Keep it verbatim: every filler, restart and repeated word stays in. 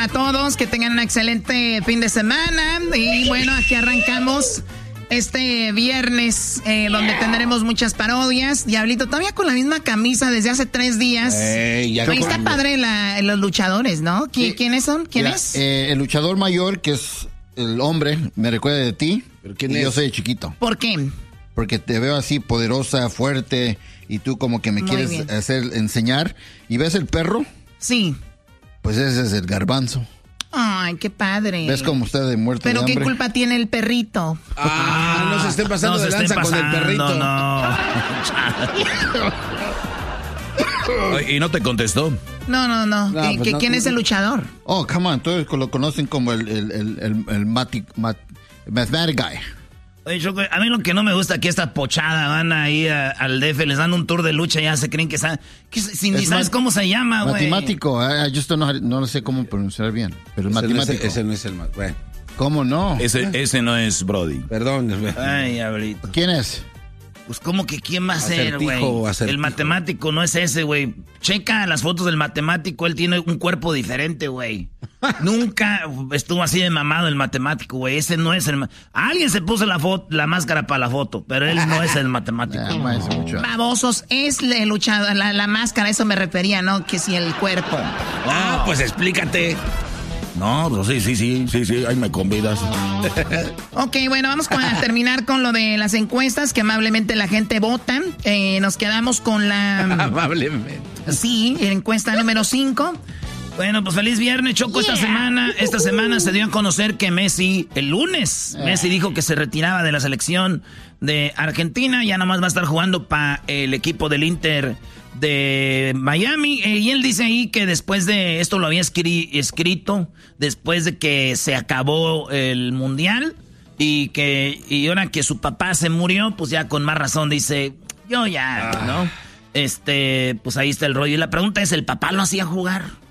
para todos, que tengan un excelente fin de semana. Y bueno, aquí arrancamos este viernes, eh, donde tendremos muchas parodias. Diablito, todavía con la misma camisa desde hace tres días. Ey, ya Oye, está padre la, los luchadores, ¿no? ¿Qui- Sí. ¿Quiénes son? ¿Quién Mira, es? eh, el luchador mayor, que es el hombre, me recuerda de ti. ¿Pero quién y es? yo soy chiquito. ¿Por qué? Porque te veo así poderosa, fuerte, y tú como que me Muy quieres bien. hacer enseñar. ¿Y ves el perro? Sí. Pues ese es el garbanzo. Ay, qué padre. ¿Ves cómo está de muerto Pero de qué hambre? culpa tiene el perrito. Ah, no se estén pasando No de se estén lanza con el pasando, perrito. no. Oye, y no te contestó. No, no, no. No, ¿Qué- pues qué- no, ¿Quién no, es el no. luchador? Oh, come on, todos lo conocen como el, el, el, el, el mati- mat- mathematic guy. Oye, Choco, a mí lo que no me gusta aquí esta pochada, van ahí a- al D F, les dan un tour de lucha y ya se creen que saben. Que si ni Es sabes mat- cómo se llama, güey. Matemático, eh, I just don't know how- no lo sé cómo pronunciar bien, pero es Ese no es, matemático. ese no es el más. Bueno, ¿Cómo no? Ese, ese no es Brody. perdón. Ay, ahorita. ¿Quién es? Pues, ¿cómo que quién va a ser, Acertijo, güey? acertijo. El matemático no es ese, güey. Checa las fotos del matemático, él tiene un cuerpo diferente, güey. Nunca estuvo así de mamado el matemático, güey. Ese no es el... ma- Alguien se puso la foto, la máscara para la foto, pero él no es el matemático. Ah, maestro, mucho. Babosos, es el luchador, la, la máscara, eso me refería, ¿no? Que si el cuerpo. Ah, pues explícate. No, pues sí, sí, sí, sí, sí, ahí me convidas. Ok, bueno, vamos con- a terminar con lo de las encuestas, que amablemente la gente vota. Eh, nos quedamos con la... Amablemente. Sí, encuesta número cinco. Bueno, pues feliz viernes, Choco. Esta semana, esta semana se dio a conocer que Messi, el lunes, Messi dijo que se retiraba de la selección de Argentina, ya nomás va a estar jugando para el equipo del Inter de Miami. Eh, y él dice ahí que después de esto lo había escri- escrito, después de que se acabó el Mundial y que y ahora que su papá se murió, pues ya con más razón dice, yo ya, ¿no? Este, pues ahí está el rollo. Y la pregunta es, ¿el papá lo hacía jugar?